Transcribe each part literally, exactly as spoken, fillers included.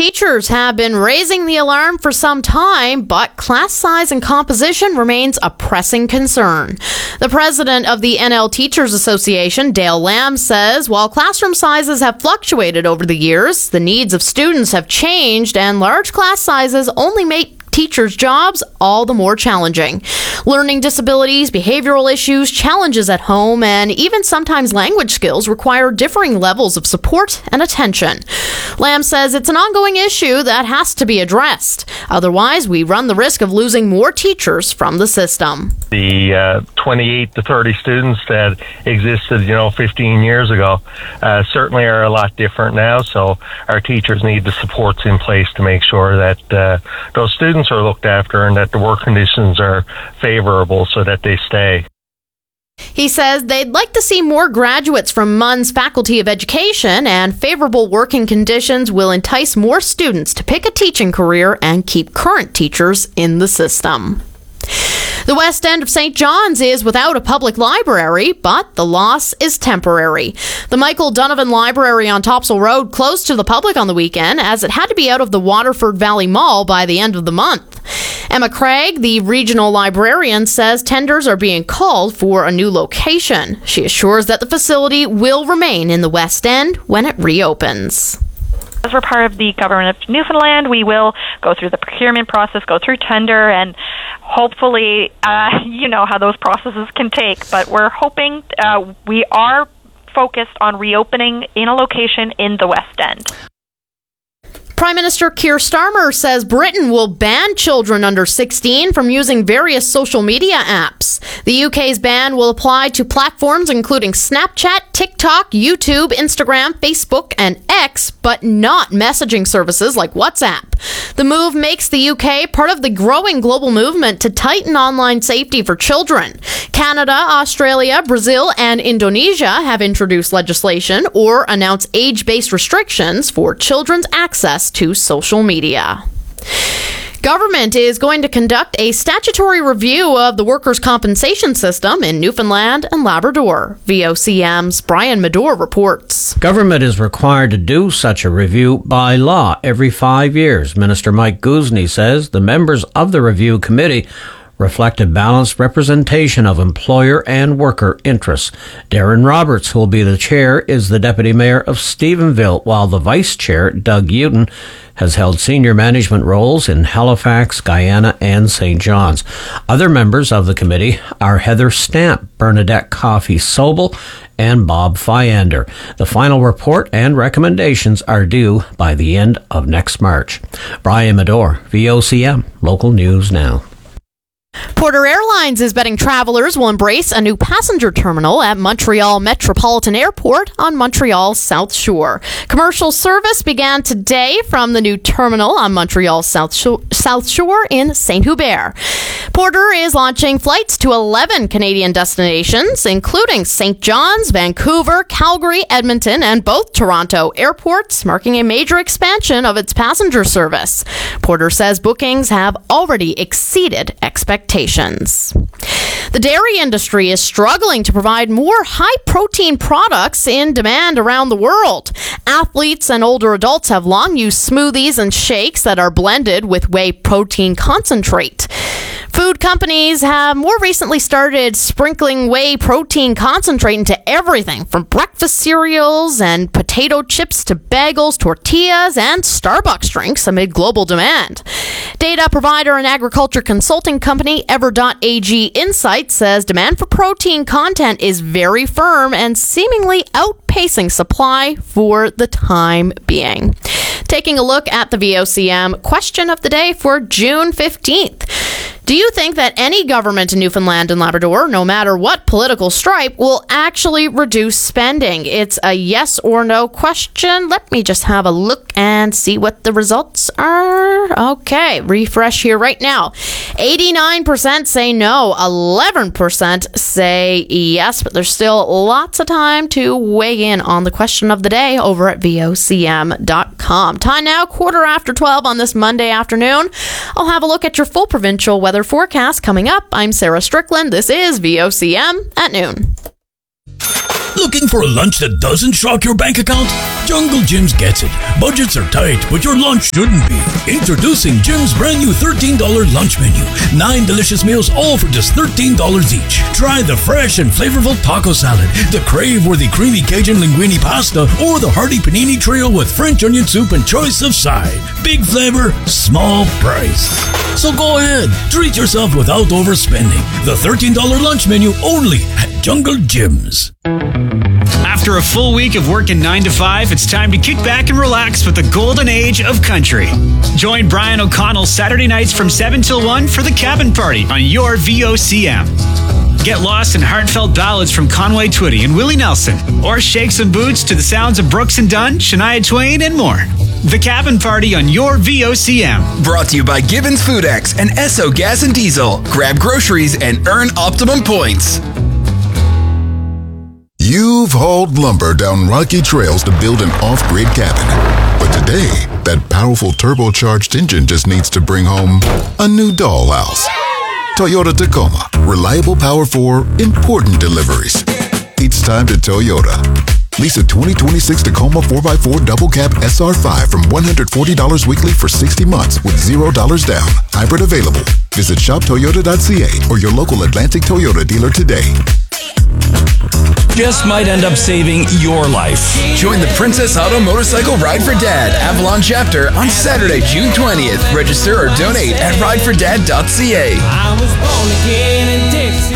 Teachers have been raising the alarm for some time, but class size and composition remains a pressing concern. The president of the N L Teachers Association, Dale Lamb, says while classroom sizes have fluctuated over the years, the needs of students have changed and large class sizes only make teachers' jobs all the more challenging. Learning disabilities, behavioral issues, challenges at home, and even sometimes language skills require differing levels of support and attention. Lamb says it's an ongoing issue that has to be addressed. Otherwise, we run the risk of losing more teachers from the system. The uh, twenty-eight to thirty students that existed, you know, fifteen years ago uh, certainly are a lot different now. So our teachers need the supports in place to make sure that uh, those students are looked after and that the work conditions are favorable so that they stay. He says they'd like to see more graduates from M U N's Faculty of Education, and favorable working conditions will entice more students to pick a teaching career and keep current teachers in the system. The West End of Saint John's is without a public library, but the loss is temporary. The Michael Donovan Library on Topsail Road closed to the public on the weekend as it had to be out of the Waterford Valley Mall by the end of the month. Emma Craig, the regional librarian, says tenders are being called for a new location. She assures that the facility will remain in the West End when it reopens. As we're part of the government of Newfoundland, we will go through the procurement process, go through tender, and hopefully, uh, you know how those processes can take. But we're hoping, uh, we are focused on reopening in a location in the West End. Prime Minister Keir Starmer says Britain will ban children under sixteen from using various social media apps. The U K's ban will apply to platforms including Snapchat, TikTok, YouTube, Instagram, Facebook, and X, but not messaging services like WhatsApp. The move makes the U K part of the growing global movement to tighten online safety for children. Canada, Australia, Brazil, and Indonesia have introduced legislation or announced age-based restrictions for children's access to social media. Government is going to conduct a statutory review of the workers' compensation system in Newfoundland and Labrador. V O C M's Brian Medor reports. Government is required to do such a review by law every five years. Minister Mike Guzny says the members of the review committee reflect a balanced representation of employer and worker interests. Darren Roberts, who will be the chair, is the deputy mayor of Stephenville, while the vice chair, Doug Houghton, has held senior management roles in Halifax, Guyana, and Saint John's. Other members of the committee are Heather Stamp, Bernadette Coffey-Sobel, and Bob Fyander. The final report and recommendations are due by the end of next March. Brian Medor, V O C M, Local News Now. Porter Airlines is betting travelers will embrace a new passenger terminal at Montreal Metropolitan Airport on Montreal's South Shore. Commercial service began today from the new terminal on Montreal's South Shore, South Shore in Saint Hubert. Porter is launching flights to eleven Canadian destinations, including Saint John's, Vancouver, Calgary, Edmonton, and both Toronto airports, marking a major expansion of its passenger service. Porter says bookings have already exceeded expectations. The dairy industry is struggling to provide more high-protein products in demand around the world. Athletes and older adults have long used smoothies and shakes that are blended with whey protein concentrate. Food companies have more recently started sprinkling whey protein concentrate into everything from breakfast cereals and potato chips to bagels, tortillas, and Starbucks drinks amid global demand. Data provider and agriculture consulting company Ever.ag Insights says demand for protein content is very firm and seemingly outpacing supply for the time being. Taking a look at the V O C M question of the day for June fifteenth. Do you think that any government in Newfoundland and Labrador, no matter what political stripe, will actually reduce spending? It's a yes or no question. Let me just have a look and see what the results are. Okay, refresh here right now. eighty-nine percent say no, eleven percent say yes, but there's still lots of time to weigh in on the question of the day over at V O C M dot com. Time now, quarter after twelve on this Monday afternoon. I'll have a look at your full provincial weather forecast coming up. I'm Sarah Strickland. This is V O C M at noon. Looking for a lunch that doesn't shock your bank account? Jungle Jim's gets it. Budgets are tight, but your lunch shouldn't be. Introducing Jim's brand new thirteen dollars lunch menu. Nine delicious meals, all for just thirteen dollars each. Try the fresh and flavorful taco salad, the crave-worthy creamy Cajun linguine pasta, or the hearty panini trio with French onion soup and choice of side. Big flavor, small price. So go ahead, treat yourself without overspending. The thirteen dollars lunch menu only at Jungle Jim's. After a full week of working nine to five, it's time to kick back and relax with the golden age of country. Join Brian O'Connell Saturday nights from seven till one for the Cabin Party on your V O C M. Get lost in heartfelt ballads from Conway Twitty and Willie Nelson, or shake some boots to the sounds of Brooks and Dunn, Shania Twain, and more. The Cabin Party on your V O C M. Brought to you by Gibbons Food X and Esso Gas and Diesel. Grab groceries and earn optimum points. You've hauled lumber down rocky trails to build an off-grid cabin. But today, that powerful turbocharged engine just needs to bring home a new dollhouse. Toyota Tacoma. Reliable power for important deliveries. It's time to Toyota. Lease a twenty twenty-six Tacoma four by four Double Cab S R five from one hundred forty dollars weekly for sixty months with zero dollars down. Hybrid available. Visit shop toyota dot c a or your local Atlantic Toyota dealer today. Just might end up saving your life. Join the Princess Auto Motorcycle Ride for Dad Avalon chapter on Saturday, June twentieth. Register or donate at ride for dad dot c a. I was born again in Dixie.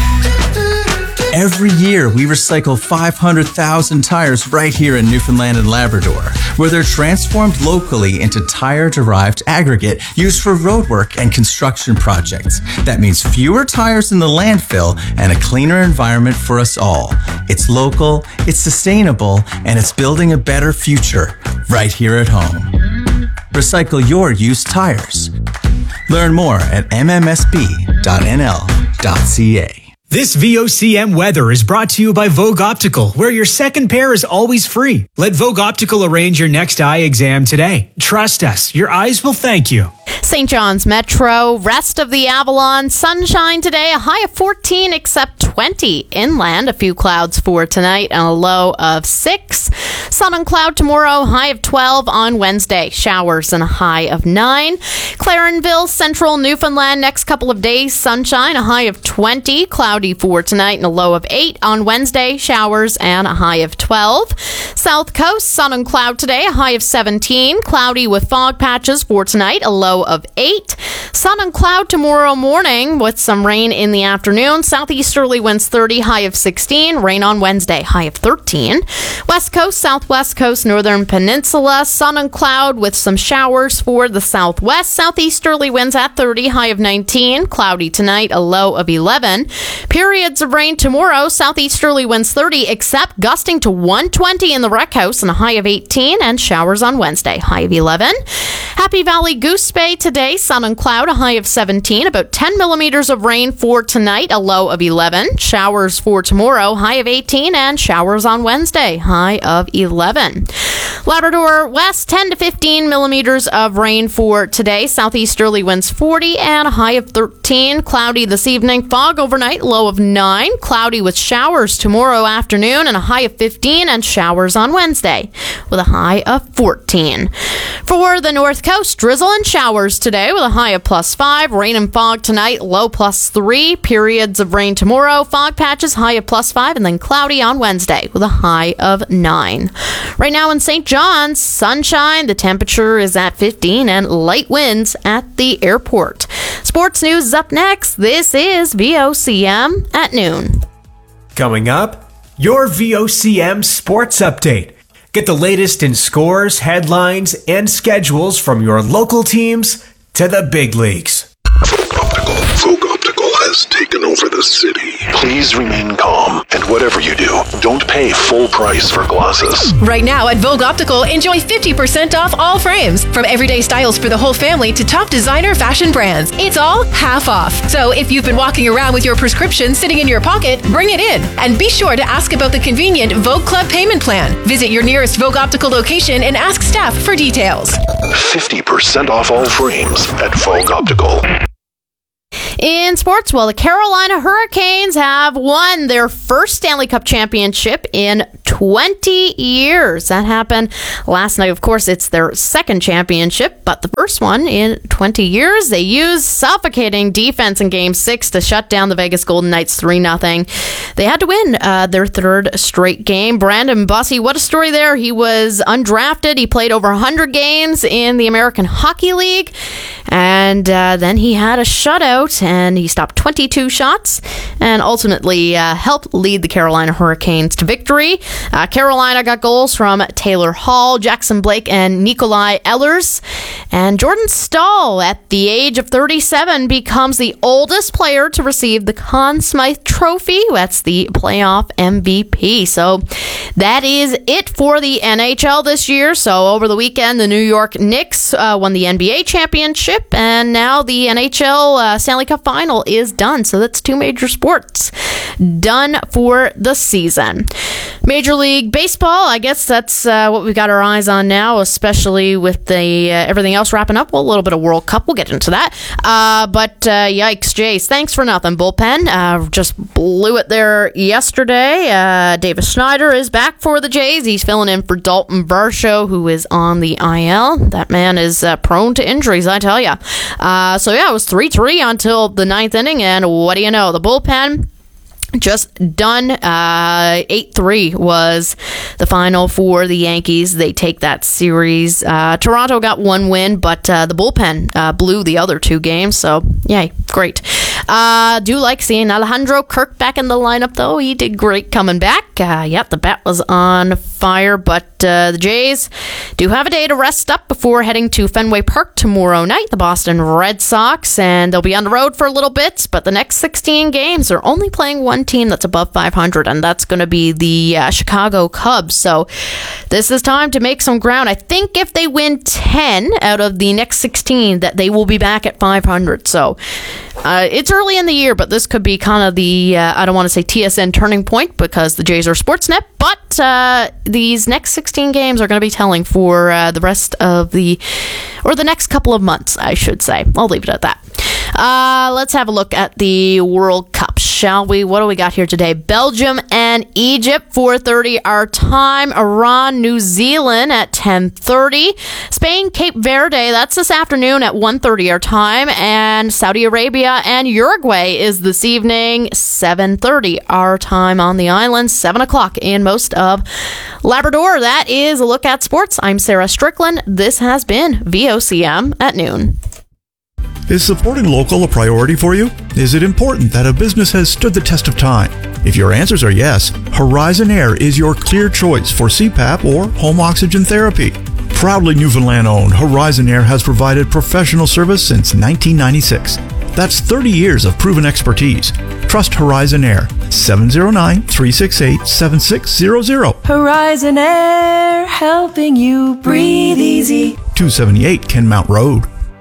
Every year, we recycle five hundred thousand tires right here in Newfoundland and Labrador, where they're transformed locally into tire-derived aggregate used for roadwork and construction projects. That means fewer tires in the landfill and a cleaner environment for us all. It's local, it's sustainable, and it's building a better future right here at home. Recycle your used tires. Learn more at m m s b dot n l dot c a. This V O C M weather is brought to you by Vogue Optical, where your second pair is always free. Let Vogue Optical arrange your next eye exam today. Trust us, your eyes will thank you. Saint John's Metro, rest of the Avalon, sunshine today, a high of fourteen except twenty. Inland, a few clouds for tonight and a low of six. Sun and cloud tomorrow, high of twelve on Wednesday. Showers and a high of nine. Clarenville, central Newfoundland, next couple of days, sunshine, a high of twenty. Cloudy for tonight and a low of eight on Wednesday. Showers and a high of twelve. South Coast, sun and cloud today, a high of seventeen. Cloudy with fog patches for tonight, a low of eight. Sun and cloud tomorrow morning with some rain in the afternoon. Southeasterly winds thirty, high of sixteen. Rain on Wednesday, high of thirteen. West Coast, Southwest Coast, Northern Peninsula, sun and cloud with some showers for the southwest. Southeasterly winds at thirty, high of nineteen. Cloudy tonight, a low of eleven. Periods of rain tomorrow. Southeasterly winds thirty, except gusting to one twenty in the Rec House and a high of eighteen. And showers on Wednesday, high of eleven. Happy Valley Goose Bay today, sun and cloud, a high of seventeen. About ten millimeters of rain for tonight, a low of eleven. Showers for tomorrow, high of eighteen. And showers on Wednesday, high of eleven. Labrador West, ten to fifteen millimeters of rain for today. Southeasterly winds forty and a high of thirteen. Cloudy this evening, fog overnight, low of nine. Cloudy with showers tomorrow afternoon and a high of fifteen, and showers on Wednesday with a high of fourteen. For the North Coast, drizzle and showers today with a high of plus five. Rain and fog tonight, low plus three. Periods of rain tomorrow, fog patches, high of plus five, and then cloudy on Wednesday with a high of nine. Right now in Saint John's, sunshine, the temperature is at fifteen, and light winds at the airport. Sports news is up next. This is V O C M at noon. Coming up, your V O C M Sports Update. Get the latest in scores, headlines, and schedules from your local teams to the big leagues. Optical. Vogue Optical has taken over the city. Please remain calm, and whatever you do, don't pay full price for glasses. Right now at Vogue Optical, enjoy fifty percent off all frames. From everyday styles for the whole family to top designer fashion brands. It's all half off. So if you've been walking around with your prescription sitting in your pocket, bring it in. And be sure to ask about the convenient Vogue Club payment plan. Visit your nearest Vogue Optical location and ask staff for details. fifty percent off all frames at Vogue Optical. In sports, well, the Carolina Hurricanes have won their first Stanley Cup championship in twenty years. That happened last night. Of course, it's their second championship, but the first one in twenty years. They used suffocating defense in Game six to shut down the Vegas Golden Knights three nothing. They had to win uh, their third straight game. Brandon Bussi, what a story there. He was undrafted. He played over one hundred games in the American Hockey League, and uh, then he had a shutout, and he stopped twenty-two shots and ultimately uh, helped lead the Carolina Hurricanes to victory. Uh, Carolina got goals from Taylor Hall, Jackson Blake, and Nikolai Ehlers. And Jordan Stahl, at the age of thirty-seven, becomes the oldest player to receive the Conn Smythe Trophy. That's the playoff M V P. So that is it for the N H L this year. So over the weekend, the New York Knicks uh, won the N B A championship, and now the N H L uh, Stanley Cup final is done. So that's two major sports done for the season. Major League Baseball, I guess that's uh, what we've got our eyes on now, especially with the uh, everything else wrapping up. Well, a little bit of World Cup. We'll get into that. Uh, but uh, yikes, Jays. Thanks for nothing, bullpen. Uh, just blew it there yesterday. Uh, Davis Schneider is back for the Jays. He's filling in for Dalton Varsho, who is on the I L. That man is uh, prone to injuries, I tell you. Uh, so, yeah, it was three three until the ninth inning, and what do you know? The bullpen just done. Uh, eight three was the final for the Yankees. They take that series. Uh, Toronto got one win, but uh, the bullpen uh, blew the other two games. So, yay, great. Uh, do like seeing Alejandro Kirk back in the lineup, though. He did great coming back. Uh, yep, the bat was on fire, but uh, the Jays do have a day to rest up before heading to Fenway Park tomorrow night, the Boston Red Sox, and they'll be on the road for a little bit, but the next sixteen games, they're only playing one team that's above five hundred, and that's going to be the uh, Chicago Cubs. So this is time to make some ground. I think if they win ten out of the next sixteen, that they will be back at five hundred. So uh, it's early in the year, but this could be kind of the, uh, I don't want to say T S N turning point because the Jays are Sportsnet, but uh, these next sixteen games are going to be telling for uh, the rest of the, or the next couple of months, I should say. I'll leave it at that. Uh, let's have a look at the World Cup, shall we? What do we got here today? Belgium and Egypt, four thirty our time. Iran, New Zealand at ten thirty. Spain, Cape Verde, that's this afternoon at one thirty our time. And Saudi Arabia and Uruguay is this evening, seven thirty our time on the island, seven o'clock in most of Labrador. That is a look at sports. I'm Sarah Strickland. This has been V O C M at noon. Is supporting local a priority for you? Is it important that a business has stood the test of time? If your answers are yes, Horizon Air is your clear choice for C PAP or home oxygen therapy. Proudly Newfoundland owned, Horizon Air has provided professional service since nineteen ninety-six. That's thirty years of proven expertise. Trust Horizon Air, seven zero nine, three six eight, seven six zero zero. Horizon Air, helping you breathe easy. two seventy-eight Kenmount Road.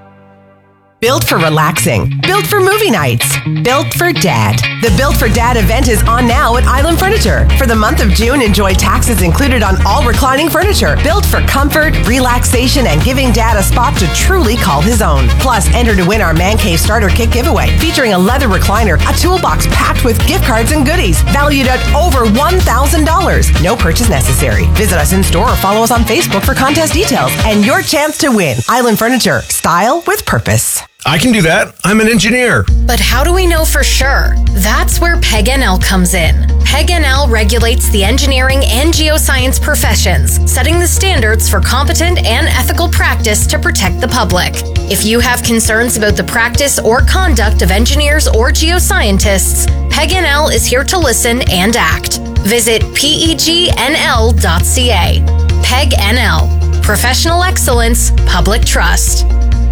Built for relaxing. Built for movie nights. Built for Dad. The Built for Dad event is on now at Island Furniture. For the month of June, enjoy taxes included on all reclining furniture. Built for comfort, relaxation, and giving Dad a spot to truly call his own. Plus, enter to win our Man Cave Starter Kit giveaway, featuring a leather recliner, a toolbox packed with gift cards and goodies, valued at over one thousand dollars. No purchase necessary. Visit us in store or follow us on Facebook for contest details and your chance to win. Island Furniture. Style with purpose. I can do that. I'm an engineer. But how do we know for sure? That's where P E G N L comes in. P E G N L regulates the engineering and geoscience professions, setting the standards for competent and ethical practice to protect the public. If you have concerns about the practice or conduct of engineers or geoscientists, P E G N L is here to listen and act. Visit P E G N L dot C A. P E G N L. Professional excellence, public trust.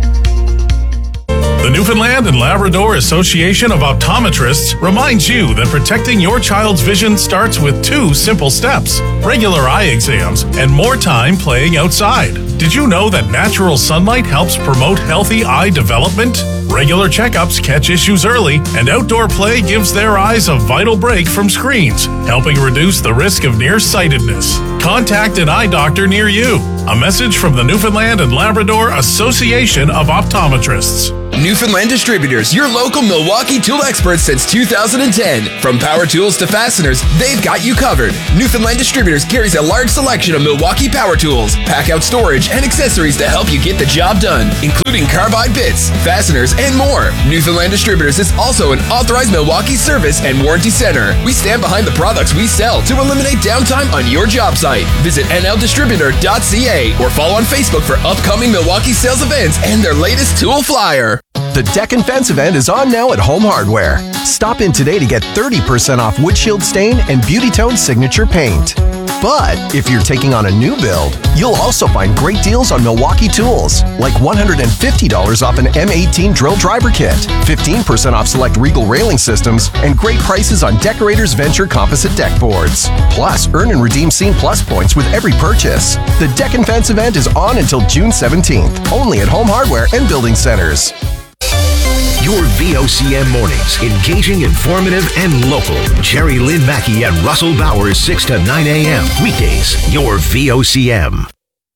The Newfoundland and Labrador Association of Optometrists reminds you that protecting your child's vision starts with two simple steps: regular eye exams and more time playing outside. Did you know that natural sunlight helps promote healthy eye development? Regular checkups catch issues early, and outdoor play gives their eyes a vital break from screens, helping reduce the risk of nearsightedness. Contact an eye doctor near you. A message from the Newfoundland and Labrador Association of Optometrists. Newfoundland Distributors, your local Milwaukee tool experts since two thousand ten. From power tools to fasteners, they've got you covered. Newfoundland Distributors carries a large selection of Milwaukee power tools, pack-out storage, and accessories to help you get the job done, including carbide bits, fasteners, and more. Newfoundland Distributors is also an authorized Milwaukee service and warranty center. We stand behind the products we sell to eliminate downtime on your job site. Visit N L distributor dot C A or follow on Facebook for upcoming Milwaukee sales events and their latest tool flyer. The Deck and Fence event is on now at Home Hardware. Stop in today to get thirty percent off windshield stain and Beauty Tone signature paint. But if you're taking on a new build, you'll also find great deals on Milwaukee tools, like one hundred fifty dollars off an M eighteen drill driver kit, fifteen percent off select Regal railing systems, and great prices on Decorators Venture composite deck boards. Plus, earn and redeem Scene Plus points with every purchase. The Deck and Fence event is on until June seventeenth, only at Home Hardware and Building Centers. Your V O C M mornings, engaging, informative, and local. Jerry Lynn Mackey and Russell Bowers, six to nine a.m. Weekdays, your V O C M.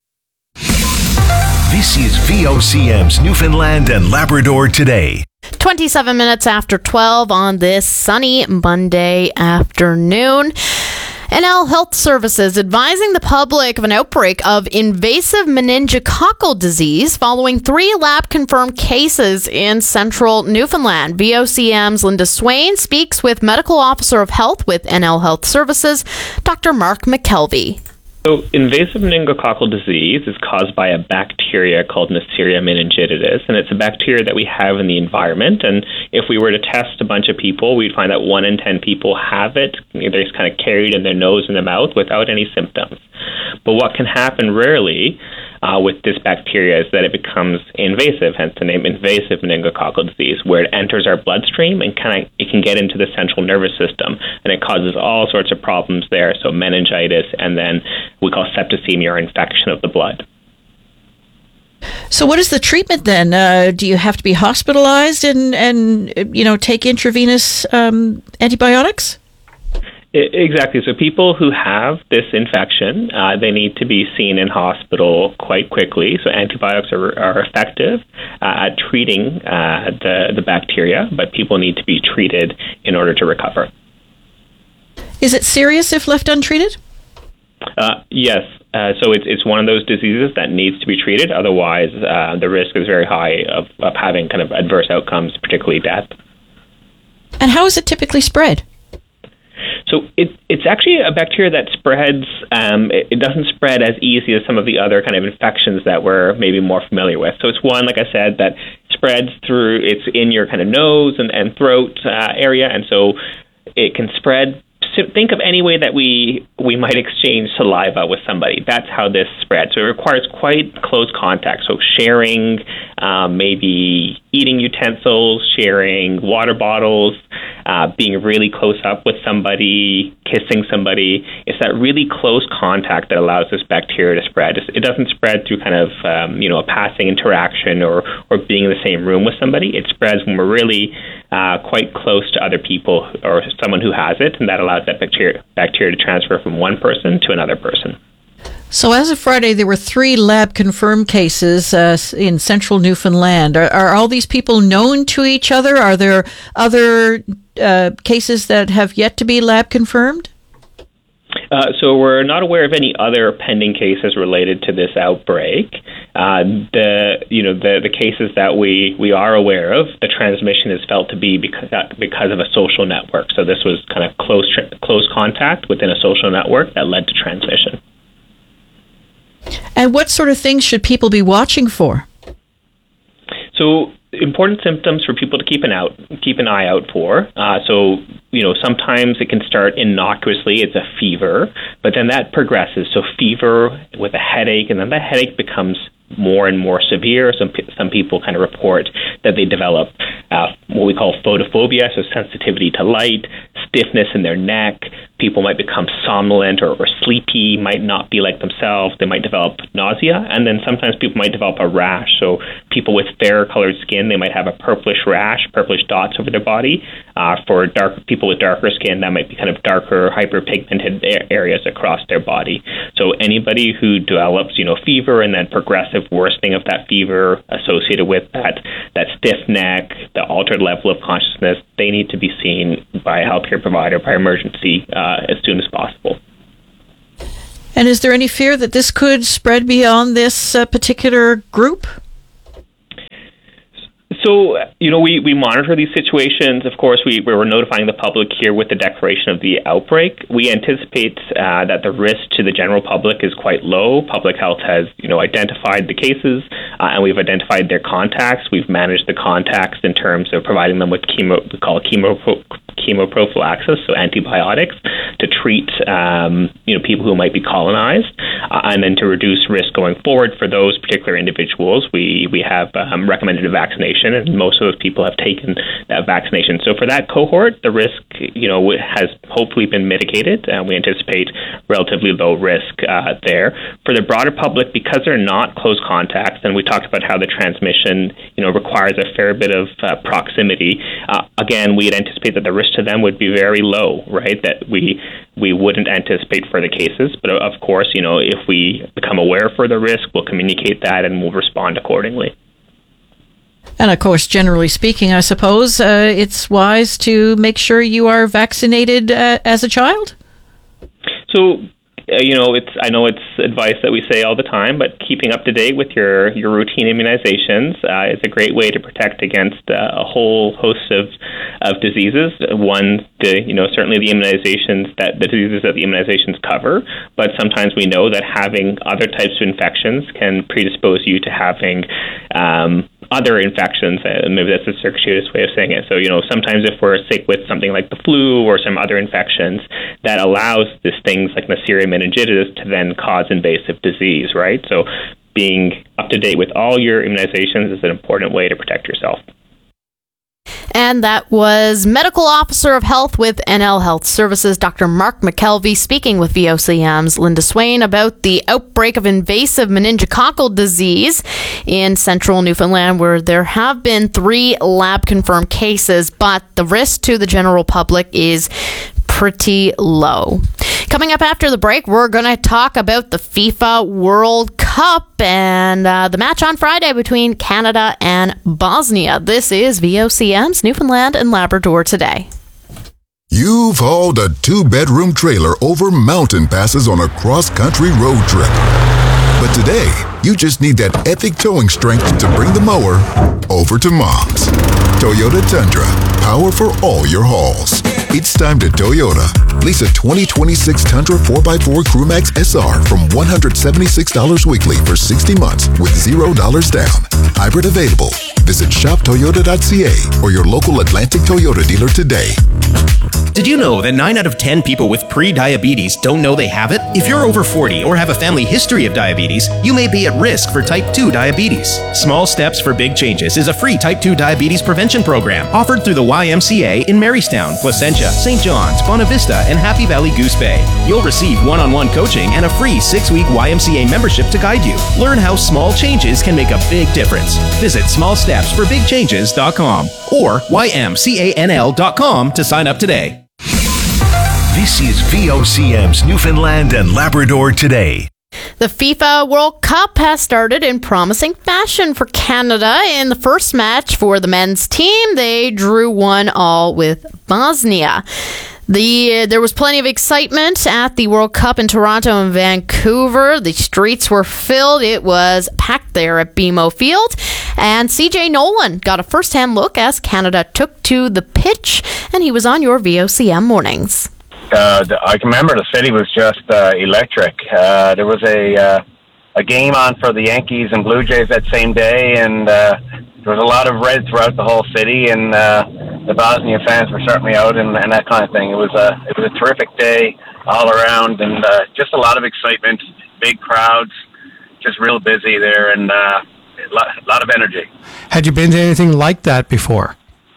This is V O C M's Newfoundland and Labrador Today. twenty-seven minutes after twelve on this sunny Monday afternoon. N L Health Services advising the public of an outbreak of invasive meningococcal disease following three lab-confirmed cases in central Newfoundland. V O C M's Linda Swain speaks with Medical Officer of Health with N L Health Services, Doctor Mark McKelvey. So invasive meningococcal disease is caused by a bacteria called Neisseria meningitidis, and it's a bacteria that we have in the environment. And if we were to test a bunch of people, we'd find that one in ten people have it. They're just kind of carried in their nose and their mouth without any symptoms. But what can happen rarely uh, with this bacteria is that it becomes invasive, hence the name invasive meningococcal disease, where it enters our bloodstream and kind of it can get into the central nervous system, and it causes all sorts of problems there. So meningitis, and then we call septicemia, or infection of the blood. So what is the treatment then? Uh, do you have to be hospitalized and, and you know, take intravenous um, antibiotics? Exactly. So people who have this infection, uh, they need to be seen in hospital quite quickly. So antibiotics are, are effective uh, at treating uh, the, the bacteria, but people need to be treated in order to recover. Is it serious if left untreated? Uh, yes. Uh, so it's it's one of those diseases that needs to be treated. Otherwise, uh, the risk is very high of, of having kind of adverse outcomes, particularly death. And how is it typically spread? So it, it's actually a bacteria that spreads, um, it, it doesn't spread as easy as some of the other kind of infections that we're maybe more familiar with. So it's one, like I said, that spreads through, it's in your kind of nose and, and throat uh, area, and so it can spread. So think of any way that we we might exchange saliva with somebody. That's how this spreads. So it requires quite close contact. So sharing, um, maybe eating utensils, sharing water bottles, uh, being really close up with somebody, kissing somebody. It's that really close contact that allows this bacteria to spread. It doesn't spread through kind of um, you know a passing interaction or or being in the same room with somebody. It spreads when we're really uh, quite close to other people or someone who has it, and that allows that bacteria bacteria to transfer from one person to another person. So as of Friday, there were three lab-confirmed cases uh, in central Newfoundland. Are, are all these people known to each other? Are there other uh, cases that have yet to be lab-confirmed? Uh, so we're not aware of any other pending cases related to this outbreak. Uh, the you know the, the cases that we, we are aware of, the transmission is felt to be because because of a social network. So this was kind of close close contact within a social network that led to transmission. And what sort of things should people be watching for? So important symptoms for people to keep an out keep an eye out for. Uh, so you know sometimes it can start innocuously. It's a fever, but then that progresses. So fever with a headache, and then the headache becomes more and more severe. Some some people kind of report that they develop uh, what we call photophobia, so sensitivity to light, stiffness in their neck. People might become somnolent or, or sleepy, might not be like themselves. They might develop nausea, and then sometimes people might develop a rash. So people with fairer colored skin, they might have a purplish rash, purplish dots over their body. Uh, for dark people with darker skin, that might be kind of darker, hyperpigmented areas across their body. So anybody who develops, you know, fever and then progressive worsening of that fever associated with that that stiff neck, the altered level of consciousness, they need to be seen by a healthcare provider, by emergency, uh, as soon as possible. And is there any fear that this could spread beyond this uh, particular group? So, you know, we, we monitor these situations. Of course, we, we were notifying the public here with the declaration of the outbreak. We anticipate uh, that the risk to the general public is quite low. Public health has, you know, identified the cases, uh, and we've identified their contacts. We've managed the contacts in terms of providing them with chemo, we call it chemo, chemoprophylaxis, so antibiotics, to treat, um, you know, people who might be colonized, uh, and then to reduce risk going forward for those particular individuals. We, we have um, recommended a vaccination, and most of those people have taken that vaccination. So for that cohort, the risk, you know, has hopefully been mitigated, and we anticipate relatively low risk uh, there. For the broader public, because they're not close contacts, and we talked about how the transmission, you know, requires a fair bit of uh, proximity. Uh, again, we'd anticipate that the risk to them would be very low, right? That we we wouldn't anticipate further cases, but of course, you know, if we become aware of further risk, we'll communicate that and we'll respond accordingly. And of course, generally speaking, I suppose uh, it's wise to make sure you are vaccinated uh, as a child? So, uh, you know, it's I know it's advice that we say all the time, but keeping up to date with your, your routine immunizations uh, is a great way to protect against uh, a whole host of of diseases. One, the, you know, certainly the immunizations that the diseases that the immunizations cover, but sometimes we know that having other types of infections can predispose you to having um, other infections, uh, maybe that's a circuitous way of saying it. So, you know, sometimes if we're sick with something like the flu or some other infections, that allows these things like Neisseria meningitidis to then cause invasive disease, right? So being up to date with all your immunizations is an important way to protect yourself. And that was Medical Officer of Health with N L Health Services, Doctor Mark McKelvey, speaking with V O C M's Linda Swain about the outbreak of invasive meningococcal disease in central Newfoundland, where there have been three lab-confirmed cases, but the risk to the general public is pretty low. Coming up after the break, we're going to talk about the FIFA World Cup and uh, the match on Friday between Canada and Bosnia. This is V O C M's Newfoundland and Labrador Today. You've hauled a two-bedroom trailer over mountain passes on a cross-country road trip. But today, you just need that epic towing strength to bring the mower over to Mom's. Toyota Tundra, power for all your hauls. It's time to Toyota. Lease a twenty twenty-six Tundra four by four Crewmax S R from one hundred seventy-six dollars weekly for sixty months with zero dollars down. Hybrid available. Visit shop toyota dot c a or your local Atlantic Toyota dealer today. Did you know that nine out of ten people with pre-diabetes don't know they have it? If you're over forty or have a family history of diabetes, you may be at risk for type two diabetes. Small Steps for Big Changes is a free type two diabetes prevention program offered through the Y M C A in Marystown, Placentia, Saint John's, Bonavista, and Happy Valley Goose Bay. You'll receive one-on-one coaching and a free six-week Y M C A membership to guide you. Learn how small changes can make a big difference. Visit small steps for big changes dot com or y m canl dot com to sign up today. This is V O C M's Newfoundland and Labrador Today. The FIFA World Cup has started in promising fashion for Canada. In the first match for the men's team, they drew one all with Bosnia. The, uh, there was plenty of excitement at the World Cup in Toronto and Vancouver. The streets were filled. It was packed there at B M O Field. And C J Nolan got a first-hand look as Canada took to the pitch, and he was on your V O C M mornings. Uh, I can remember the city was just uh, electric. Uh, there was a uh, a game on for the Yankees and Blue Jays that same day, and uh, there was a lot of red throughout the whole city, and uh, the Bosnia fans were certainly out and, and that kind of thing. It was a it was a terrific day all around, and uh, just a lot of excitement, big crowds, just real busy there, and uh, a lot, a lot of energy. Had you been to anything like that before?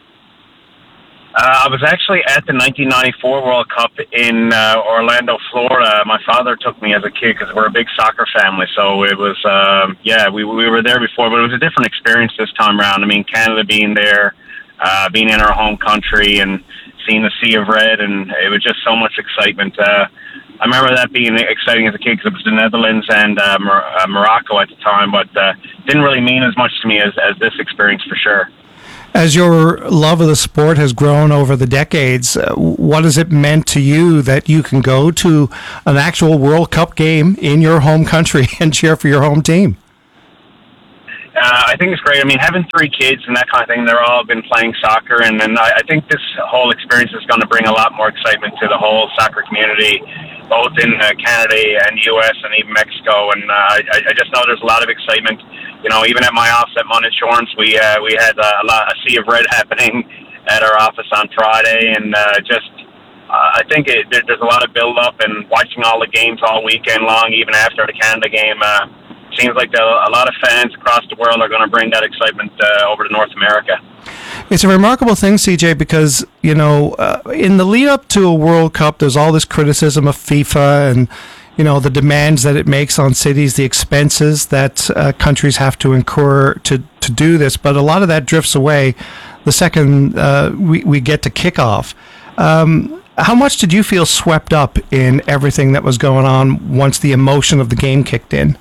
Uh, I was actually at the nineteen ninety-four World Cup in uh, Orlando, Florida. My father took me as a kid because we're a big soccer family. So it was, um, yeah, we we were there before, but it was a different experience this time around. I mean, Canada being there, uh, being in our home country, and seeing the Sea of Red, and it was just so much excitement. Uh, I remember that being exciting as a kid because it was the Netherlands and uh, Mor- uh, Morocco at the time, but uh, didn't really mean as much to me as, as this experience for sure. As your love of the sport has grown over the decades, uh, what has it meant to you that you can go to an actual World Cup game in your home country and cheer for your home team? Uh, I think it's great. I mean, having three kids and that kind of thing, they're all been playing soccer, and, and I, I think this whole experience is going to bring a lot more excitement to the whole soccer community, both in uh, Canada and U S and even Mexico. And uh, I, I just know there's a lot of excitement. You know, even at my office at Mon Insurance, we uh, we had a, lot, a sea of red happening at our office on Friday, and uh, just uh, I think it, there, there's a lot of build up, and watching all the games all weekend long, even after the Canada game. Uh, seems like the, a lot of fans across the world are going to bring that excitement uh, over to North America. It's a remarkable thing, C J, because, you know, uh, in the lead up to a World Cup, there's all this criticism of FIFA and, you know, the demands that it makes on cities, the expenses that uh, countries have to incur to, to do this. But a lot of that drifts away the second uh, we, we get to kickoff. Um, how much did you feel swept up in everything that was going on once the emotion of the game kicked in?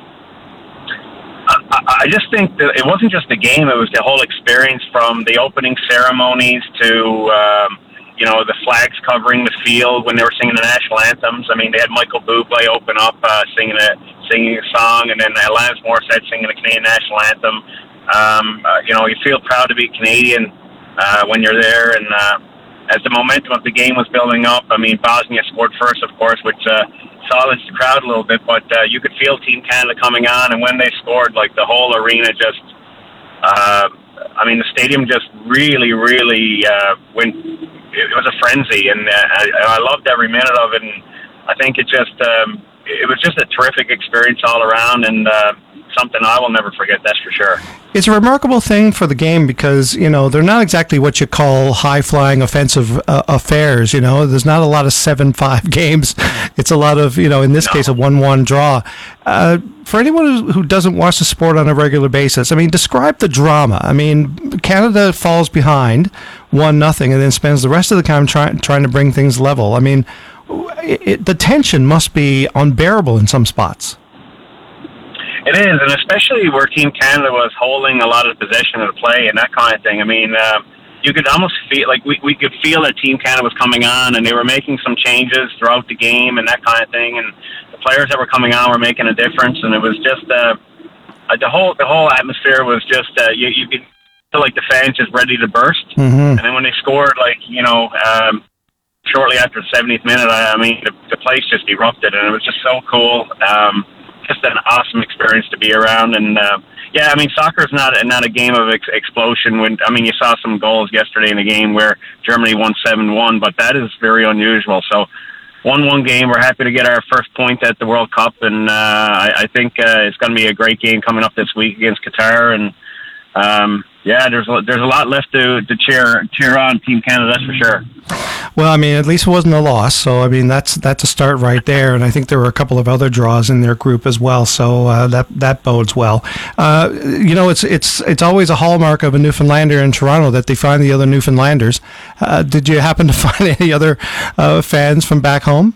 I just think that it wasn't just the game; it was the whole experience, from the opening ceremonies to um, you know the flags covering the field when they were singing the national anthems. I mean, they had Michael Bublé open up uh, singing a singing a song, and then Alanis Morissette singing the Canadian national anthem. Um, uh, you know, you feel proud to be Canadian uh, when you're there, and uh, as the momentum of the game was building up, I mean, Bosnia scored first, of course, which uh, silenced the crowd a little bit, but uh, you could feel Team Canada coming on, and when they scored, like, the whole arena just, uh, I mean, the stadium just really, really uh, went, it was a frenzy, and uh, I, I loved every minute of it, and I think it just, um, it was just a terrific experience all around, and uh, something I will never forget, that's for sure. It's a remarkable thing for the game because, you know, they're not exactly what you call high-flying offensive uh, affairs, you know. There's not a lot of seven five games. It's a lot of, you know, in this no. case, a one one draw. Uh, for anyone who, who doesn't watch the sport on a regular basis, I mean, describe the drama. I mean, Canada falls behind one nothing and then spends the rest of the time try, trying to bring things level. I mean, it, it, the tension must be unbearable in some spots. It is, and especially where Team Canada was holding a lot of the possession of the play and that kind of thing. I mean, uh, you could almost feel, like, we, we could feel that Team Canada was coming on, and they were making some changes throughout the game and that kind of thing, and the players that were coming on were making a difference, and it was just, uh, uh, the whole the whole atmosphere was just, uh, you, you could feel like the fans just ready to burst, mm-hmm. and then when they scored, like, you know, um, shortly after the seventieth minute, I, I mean, the, the place just erupted, and it was just so cool. Um, just an awesome experience to be around, and uh, yeah, I mean, soccer is not not a game of ex- explosion. When I mean, you saw some goals yesterday in the game where Germany won seven one, but that is very unusual. So, one one game. We're happy to get our first point at the World Cup, and uh, I, I think uh, it's going to be a great game coming up this week against Qatar. And um, yeah, there's a, there's a lot left to to cheer cheer on Team Canada. That's for sure. Well, I mean, at least it wasn't a loss, so I mean that's that's a start right there, and I think there were a couple of other draws in their group as well, so uh, that that bodes well. Uh, you know, it's it's it's always a hallmark of a Newfoundlander in Toronto that they find the other Newfoundlanders. Uh, did you happen to find any other uh, fans from back home?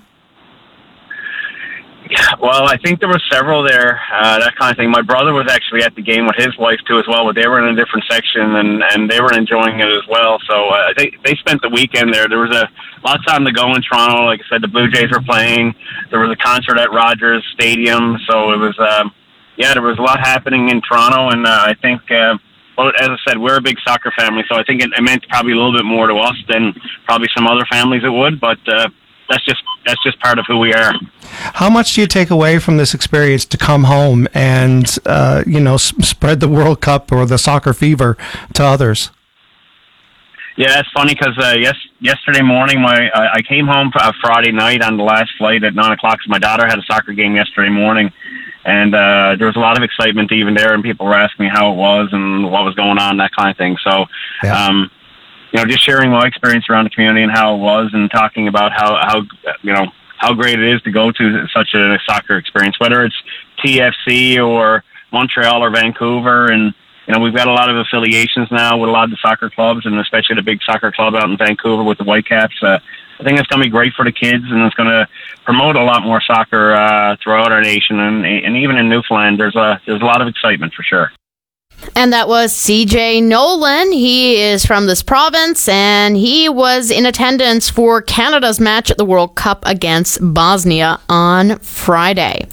Well, I think there were several there, uh, that kind of thing. My brother was actually at the game with his wife, too, as well, but they were in a different section, and, and they were enjoying it as well. So uh, they, they spent the weekend there. There was a lot of time to go in Toronto. Like I said, the Blue Jays were playing. There was a concert at Rogers Stadium. So it was, um, yeah, there was a lot happening in Toronto, and uh, I think, uh, well, as I said, we're a big soccer family, so I think it, it meant probably a little bit more to us than probably some other families it would, but uh, that's just that's just part of who we are. How much do you take away from this experience to come home and uh, you know s- spread the World Cup or the soccer fever to others? Yeah, it's funny because uh, yes, yesterday morning, my I, I came home uh, Friday night on the last flight at nine o'clock. So my daughter had a soccer game yesterday morning, and uh, there was a lot of excitement even there, and people were asking me how it was and what was going on, that kind of thing. So. Yeah. Um, you know, just sharing my experience around the community and how it was, and talking about how, how you know, how great it is to go to such a soccer experience, whether it's T F C or Montreal or Vancouver. And, you know, we've got a lot of affiliations now with a lot of the soccer clubs, and especially the big soccer club out in Vancouver with the Whitecaps. Uh, I think it's going to be great for the kids, and it's going to promote a lot more soccer uh, throughout our nation, and, and even in Newfoundland. There's a there's a lot of excitement for sure. And that was C J Nolan. He is from this province, and he was in attendance for Canada's match at the World Cup against Bosnia on Friday.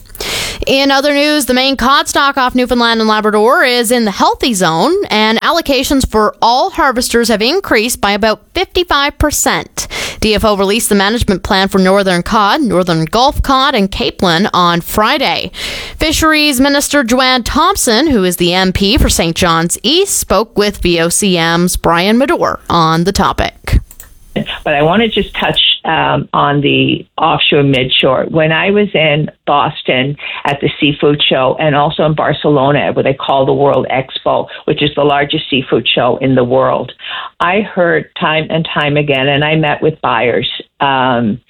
In other news, the main cod stock off Newfoundland and Labrador is in the healthy zone, and allocations for all harvesters have increased by about fifty-five percent. D F O released the management plan for northern cod, northern Gulf cod, and capelin on Friday. Fisheries Minister Joanne Thompson, who is the M P for Saint John's East, spoke with V O C M's Brian Medore on the topic. But I want to just touch um, on the offshore midshore. When I was in Boston at the seafood show, and also in Barcelona at what they call the World Expo, which is the largest seafood show in the world, I heard time and time again, and I met with buyers, um,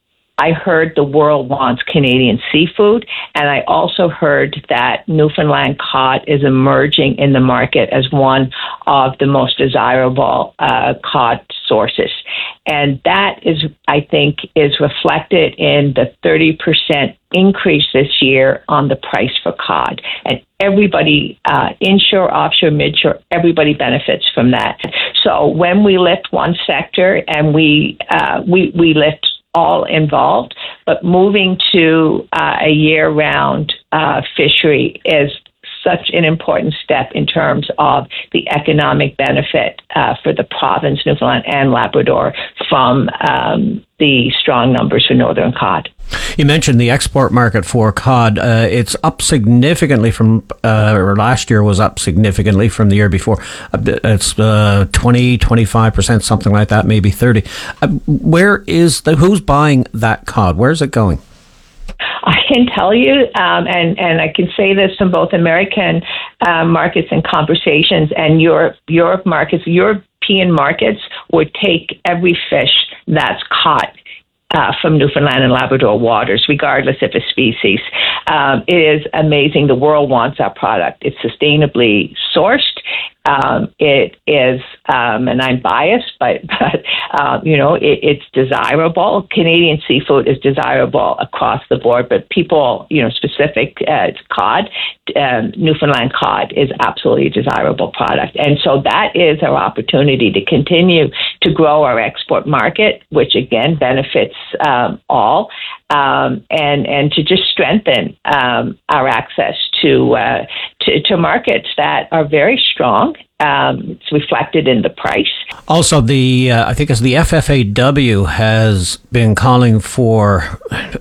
I heard the world wants Canadian seafood, and I also heard that Newfoundland cod is emerging in the market as one of the most desirable uh, cod sources. And that is, I think, is reflected in the thirty percent increase this year on the price for cod. And everybody, uh, inshore, offshore, midshore, everybody benefits from that. So when we lift one sector and we uh, we, we lift all involved, but moving to uh, a year-round uh, fishery is such an important step in terms of the economic benefit uh, for the province, Newfoundland and Labrador, from um, the strong numbers for northern cod. You mentioned the export market for cod. Uh, it's up significantly from, uh, or last year was up significantly from the year before. It's uh, twenty, twenty-five percent, something like that, maybe thirty. Uh, where is the, who's buying that cod? Where's it going? I can tell you, um, and, and I can say this from both American uh, markets and conversations and Europe, Europe markets. European markets would take every fish that's caught Uh, from Newfoundland and Labrador waters, regardless of a species. Um, it is amazing. The world wants our product. It's sustainably sourced. Um, it is, um, and I'm biased, but, but uh, you know, it, it's desirable. Canadian seafood is desirable across the board, but people, you know, specific uh, cod, um, Newfoundland cod is absolutely a desirable product. And so that is our opportunity to continue to grow our export market, which again benefits um, all, um, and, and to just strengthen um, our access to, uh, to, to markets that are very strong. Um, it's reflected in the price. Also, the uh, I think it's the F F A W has been calling for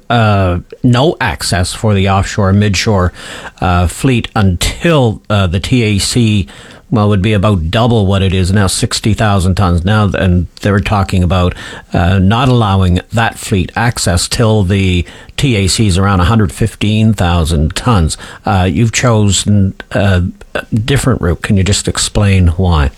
uh, no access for the offshore midshore uh, fleet until uh, the T A C, well, would be about double what it is now, sixty thousand tons now, and they're talking about uh, not allowing that fleet access till the T A C is around one hundred fifteen thousand tons. Uh, you've chosen uh, a different route. Can you just explain why?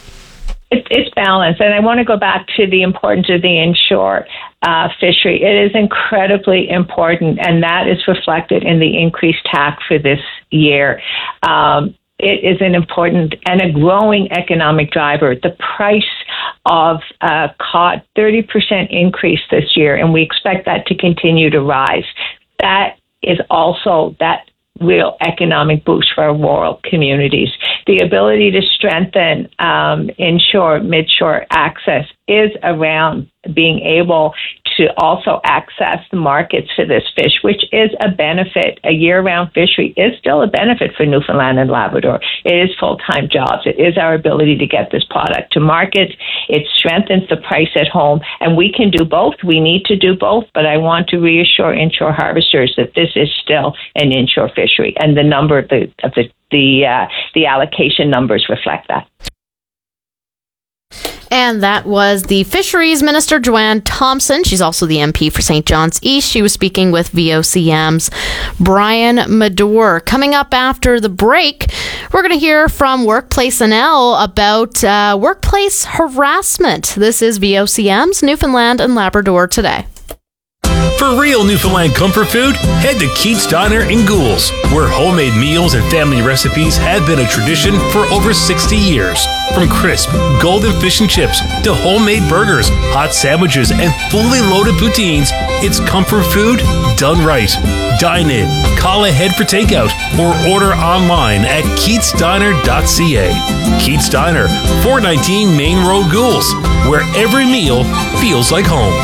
It's, it's balanced, and I want to go back to the importance of the inshore uh, fishery. It is incredibly important, and that is reflected in the increased T A C for this year. Um, It is an important and a growing economic driver. The price of uh, cod, thirty percent increase this year, and we expect that to continue to rise. That is also that real economic boost for our rural communities. The ability to strengthen um, inshore, midshore access is around being able to also access the markets for this fish, which is a benefit. A year-round fishery is still a benefit for Newfoundland and Labrador. It is full-time jobs. It is our ability to get this product to market. It strengthens the price at home, and we can do both. We need to do both, but I want to reassure inshore harvesters that this is still an inshore fishery, and the number of the of the the, uh, the allocation numbers reflect that. And that was the Fisheries Minister, Joanne Thompson. She's also the M P for Saint John's East. She was speaking with V O C M's Brian Madore. Coming up after the break, we're going to hear from Workplace N L about uh, workplace harassment. This is V O C M's Newfoundland and Labrador Today. For real Newfoundland comfort food, head to Keats Diner in Goulds, where homemade meals and family recipes have been a tradition for over sixty years. From crisp, golden fish and chips to homemade burgers, hot sandwiches, and fully loaded poutines, it's comfort food done right. Dine in, call ahead for takeout, or order online at keats diner dot c a. Keats Diner, four nineteen Main Road, Goulds, where every meal feels like home.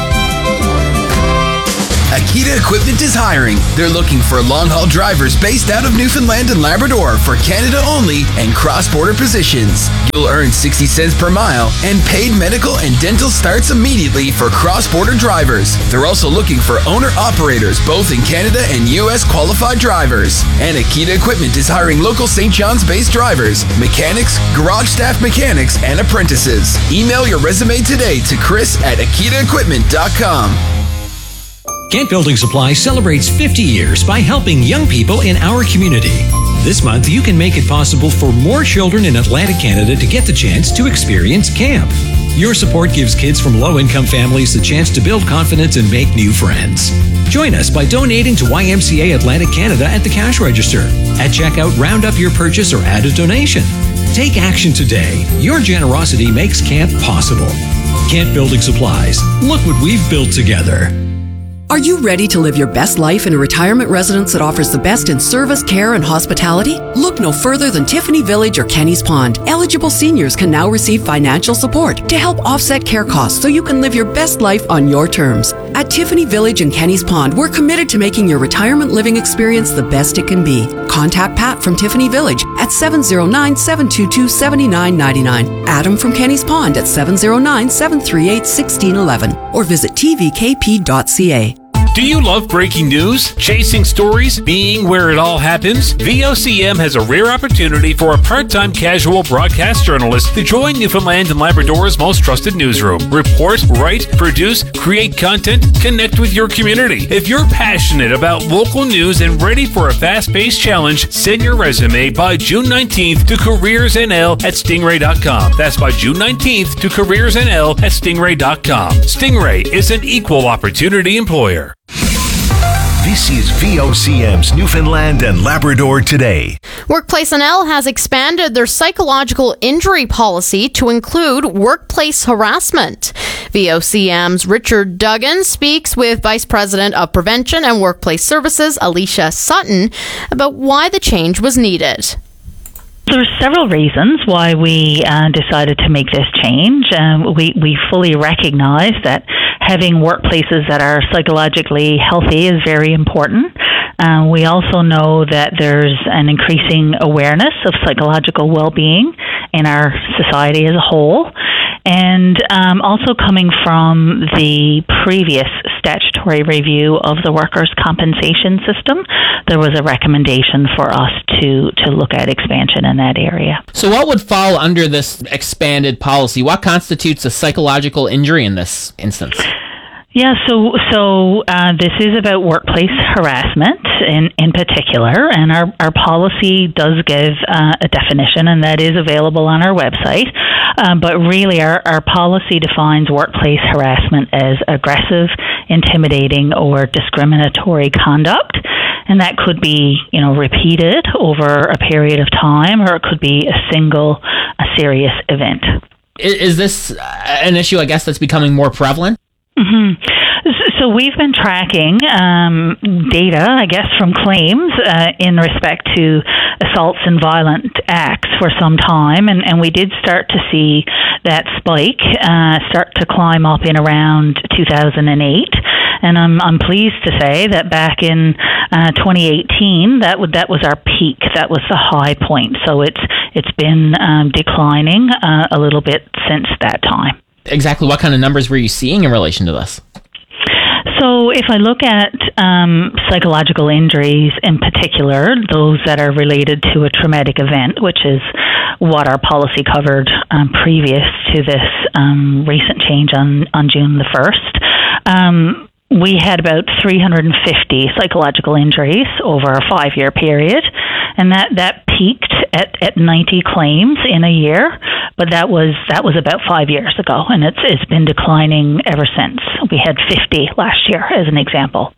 Akita Equipment is hiring. They're looking for long-haul drivers based out of Newfoundland and Labrador for Canada only and cross-border positions. You'll earn sixty cents per mile, and paid medical and dental starts immediately for cross-border drivers. They're also looking for owner-operators both in Canada and U S qualified drivers. And Akita Equipment is hiring local Saint John's-based drivers, mechanics, garage staff mechanics, and apprentices. Email your resume today to Chris at akita equipment dot com. Kent Building Supply celebrates fifty years by helping young people in our community. This month, you can make it possible for more children in Atlantic Canada to get the chance to experience camp. Your support gives kids from low-income families the chance to build confidence and make new friends. Join us by donating to Y M C A Atlantic Canada at the cash register. At checkout, round up your purchase or add a donation. Take action today. Your generosity makes camp possible. Kent Building Supplies. Look what we've built together. Are you ready to live your best life in a retirement residence that offers the best in service, care, and hospitality? Look no further than Tiffany Village or Kenny's Pond. Eligible seniors can now receive financial support to help offset care costs so you can live your best life on your terms. At Tiffany Village and Kenny's Pond, we're committed to making your retirement living experience the best it can be. Contact Pat from Tiffany Village at seven oh nine, seven two two, seven nine nine nine, Adam from Kenny's Pond at seven oh nine, seven three eight, one six one one, or visit t v k p dot c a. Do you love breaking news? Chasing stories? Being where it all happens? V O C M has a rare opportunity for a part-time casual broadcast journalist to join Newfoundland and Labrador's most trusted newsroom. Report, write, produce, create content, connect with your community. If you're passionate about local news and ready for a fast-paced challenge, send your resume by June nineteenth to careers n l at stingray dot com. That's by June nineteenth to careers n l at stingray dot com. Stingray is an equal opportunity employer. This is V O C M's Newfoundland and Labrador Today. Workplace N L has expanded their psychological injury policy to include workplace harassment. V O C M's Richard Duggan speaks with Vice President of Prevention and Workplace Services, Alicia Sutton, about why the change was needed. There are several reasons why we uh, decided to make this change. Um, we, we fully recognize that having workplaces that are psychologically healthy is very important. Uh, we also know that there's an increasing awareness of psychological well-being in our society as a whole. And um, also coming from the previous statutory review of the workers' compensation system, there was a recommendation for us to, to look at expansion in that area. So what would fall under this expanded policy? What constitutes a psychological injury in this instance? Yeah, so so uh, this is about workplace harassment in, in particular, and our, our policy does give uh, a definition, and that is available on our website. Um, but really, our, our policy defines workplace harassment as aggressive, intimidating, or discriminatory conduct, and that could be, you know, repeated over a period of time, or it could be a single, a serious event. Is this an issue, I guess, that's becoming more prevalent? Mm-hmm. So we've been tracking um, data, I guess, from claims uh, in respect to assaults and violent acts for some time, and, and we did start to see that spike uh, start to climb up in around two thousand eight. And I'm I'm pleased to say that back in uh, twenty eighteen, that would that was our peak. That was the high point. So it's it's been um, declining uh, a little bit since that time. Exactly what kind of numbers were you seeing in relation to this? So if I look at um, psychological injuries in particular, those that are related to a traumatic event, which is what our policy covered um, previous to this um, recent change on, on June the first, um, we had about three hundred fifty psychological injuries over a five-year period, and that, that peaked at, at ninety claims in a year, but that was that was about five years ago, and it's it's been declining ever since. We had fifty last year, as an example.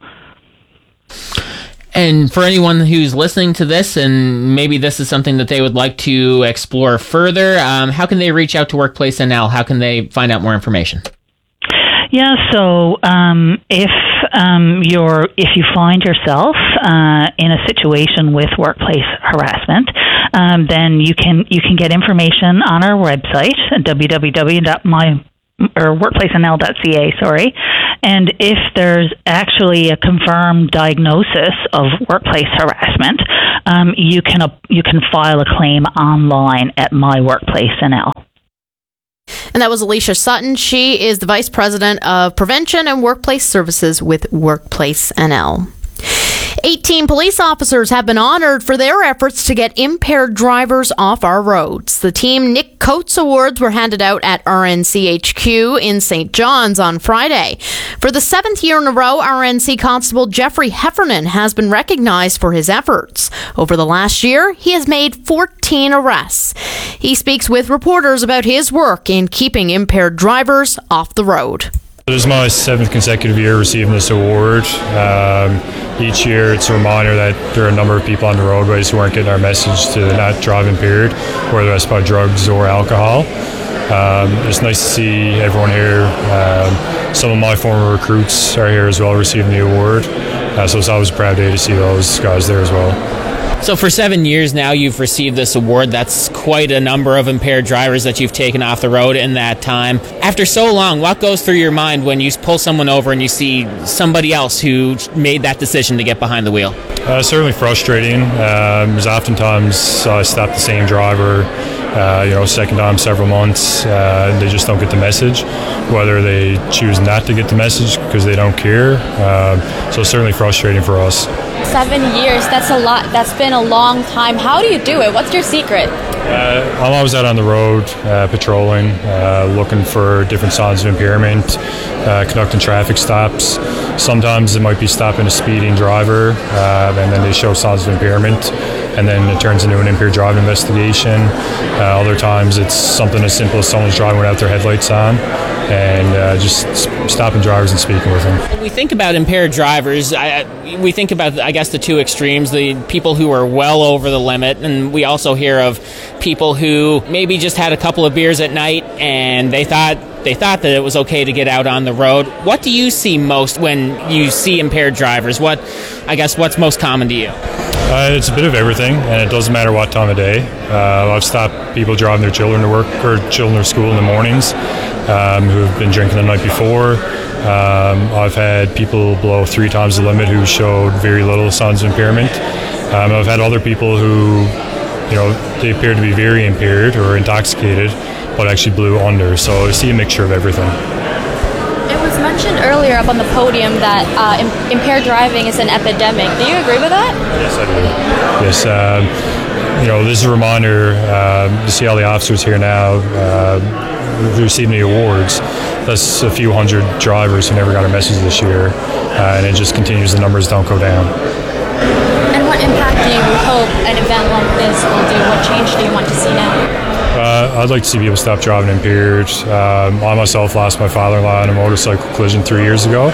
And for anyone who's listening to this, and maybe this is something that they would like to explore further, um, how can they reach out to Workplace N L? How can they find out more information? Yeah, so um, if um, you're if you find yourself uh, in a situation with workplace harassment, um, then you can you can get information on our website w w w dot my or workplace n l dot c a. Sorry, and if there's actually a confirmed diagnosis of workplace harassment, um, you can uh, you can file a claim online at My Workplace N L. And that was Alicia Sutton. She is the Vice President of Prevention and Workplace Services with Workplace N L. eighteen police officers have been honored for their efforts to get impaired drivers off our roads. The Team Nick Coates Awards were handed out at R N C H Q in Saint John's on Friday. For the seventh year in a row, R N C Constable Jeffrey Heffernan has been recognized for his efforts. Over the last year, he has made fourteen arrests. He speaks with reporters about his work in keeping impaired drivers off the road. This is my seventh consecutive year receiving this award. Um, each year it's a reminder that there are a number of people on the roadways who aren't getting our message to not drive impaired, whether that's by drugs or alcohol. Um, it's nice to see everyone here. Um, some of my former recruits are here as well receiving the award. Uh, so it's always a proud day to see those guys there as well. So for seven years now, you've received this award. That's quite a number of impaired drivers that you've taken off the road in that time. After so long, what goes through your mind when you pull someone over and you see somebody else who made that decision to get behind the wheel? Uh, certainly frustrating. Um, there's oftentimes I stop the same driver, uh, you know, second time several months. Uh, they just don't get the message, whether they choose not to get the message because they don't care. Uh, so it's certainly frustrating for us. Seven years, that's a lot. That's been a long time. How do you do it? What's your secret? Uh, I'm always out on the road, uh, patrolling, uh, looking for different signs of impairment, uh, conducting traffic stops. Sometimes it might be stopping a speeding driver, uh, and then they show signs of impairment, and then it turns into an impaired driving investigation. Uh, other times it's something as simple as someone's driving without their headlights on, and uh, just stopping drivers and speaking with them. When we think about impaired drivers, I, we think about, I guess, the two extremes, the people who are well over the limit, and we also hear of people who maybe just had a couple of beers at night and they thought they thought that it was okay to get out on the road. What do you see most when you see impaired drivers? What, I guess, what's most common to you? Uh, it's a bit of everything, and it doesn't matter what time of day. Uh, I've stopped people driving their children to work or children to school in the mornings um, who have been drinking the night before. Um, I've had people below three times the limit who showed very little signs of impairment. Um, I've had other people who, you know, they appear to be very impaired or intoxicated, but actually blew under. So I see a mixture of everything. It was mentioned earlier up on the podium that uh, im- impaired driving is an epidemic. Do you agree with that? Yes, I do. Yes, um, you know, this is a reminder uh, to see all the officers here now uh, receiving the awards. That's a few hundred drivers who never got a message this year, uh, and it just continues. The numbers don't go down. And what impact do you hope an event like this will do? What change do you want to see now? Uh, I'd like to see people stop driving impaired. Um, I myself lost my father-in-law in a motorcycle collision three years ago,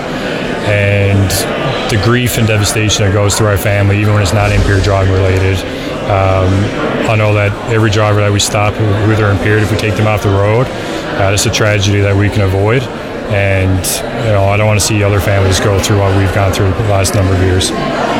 and the grief and devastation that goes through our family, even when it's not impaired driving related. Um, I know that every driver that we stop who they're impaired, if we take them off the road, uh, it's a tragedy that we can avoid. And you know, I don't want to see other families go through what we've gone through the last number of years.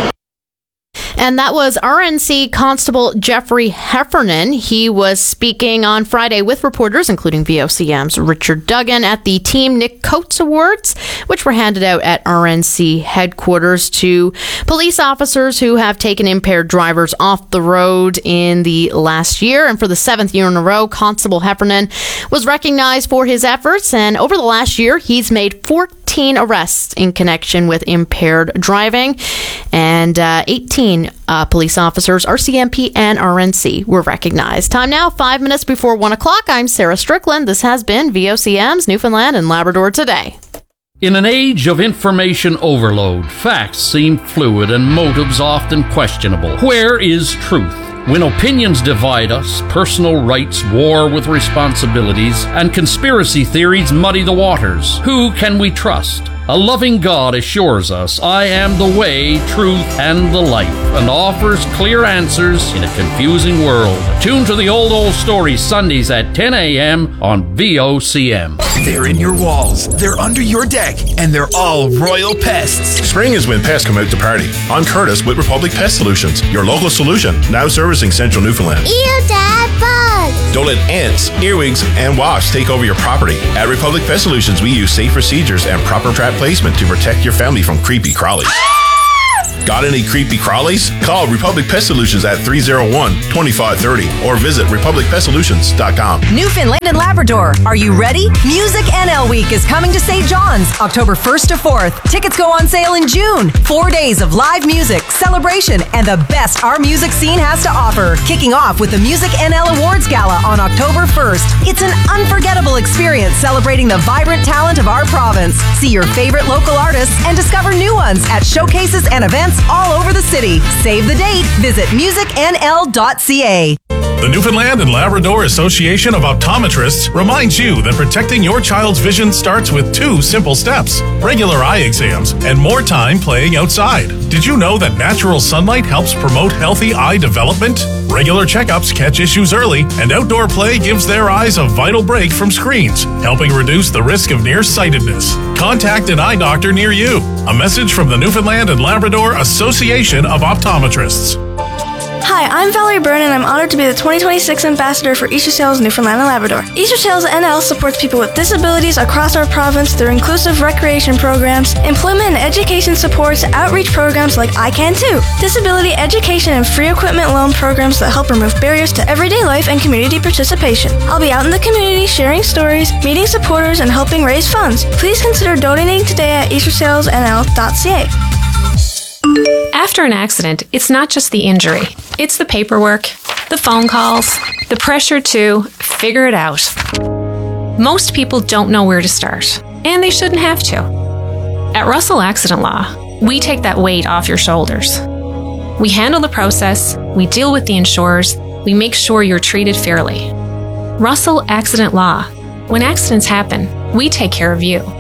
And that was R N C Constable Jeffrey Heffernan. He was speaking on Friday with reporters, including V O C M's Richard Duggan, at the Team Nick Coates Awards, which were handed out at R N C headquarters to police officers who have taken impaired drivers off the road in the last year. And for the seventh year in a row, Constable Heffernan was recognized for his efforts. And over the last year, he's made fourteen eighteen arrests in connection with impaired driving, and uh, eighteen uh, police officers, R C M P and R N C, were recognized. Time now, five minutes before one o'clock. I'm Sarah Strickland. This has been V O C M's Newfoundland and Labrador Today. In an age of information overload, facts seem fluid and motives often questionable. Where is truth? When opinions divide us, personal rights war with responsibilities, and conspiracy theories muddy the waters, who can we trust? A loving God assures us, I am the way, truth, and the life, and offers clear answers in a confusing world. Tune to the Old Old Story Sundays at ten a.m. on V O C M. They're in your walls, they're under your deck, and they're all royal pests. Spring is when pests come out to party. I'm Curtis with Republic Pest Solutions, your local solution, now servicing central Newfoundland. Ew, Dad, bug! Don't let ants, earwigs, and wasps take over your property. At Republic Pest Solutions, we use safe procedures and proper trap placement to protect your family from creepy crawlies. Got any creepy crawlies? Call Republic Pest Solutions at three oh one, two five three oh or visit republic pest solutions dot com. Newfoundland and Labrador, are you ready? Music N L Week is coming to Saint John's October first to fourth. Tickets go on sale in June. Four days of live music, celebration, and the best our music scene has to offer. Kicking off with the Music N L Awards Gala on October first. It's an unforgettable experience celebrating the vibrant talent of our province. See your favorite local artists and discover new ones at showcases and events all over the city. Save the date. Visit music n l dot c a. The Newfoundland and Labrador Association of Optometrists reminds you that protecting your child's vision starts with two simple steps: regular eye exams and more time playing outside. Did you know that natural sunlight helps promote healthy eye development? Regular checkups catch issues early, and outdoor play gives their eyes a vital break from screens, helping reduce the risk of nearsightedness. Contact an eye doctor near you. A message from the Newfoundland and Labrador Association of Optometrists. Hi, I'm Valerie Byrne, and I'm honored to be the twenty twenty-six Ambassador for Easter Sails Newfoundland and Labrador. Easter Sails N L supports people with disabilities across our province through inclusive recreation programs, employment and education supports, outreach programs like I Can Too, disability education and free equipment loan programs that help remove barriers to everyday life and community participation. I'll be out in the community sharing stories, meeting supporters, and helping raise funds. Please consider donating today at easter sails n l dot c a. After an accident, it's not just the injury. It's the paperwork, the phone calls, the pressure to figure it out. Most people don't know where to start, and they shouldn't have to. At Russell Accident Law, we take that weight off your shoulders. We handle the process, we deal with the insurers, we make sure you're treated fairly. Russell Accident Law. When accidents happen, we take care of you.